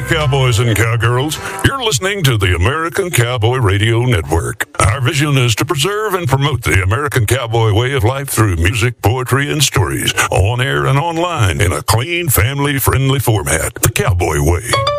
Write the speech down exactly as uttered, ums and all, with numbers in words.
cowboys and cowgirls. You're listening to the American Cowboy Radio Network. Our vision is to preserve and promote the American cowboy way of life through music, poetry, and stories, on air and online in a clean, family-friendly format, the Cowboy Way.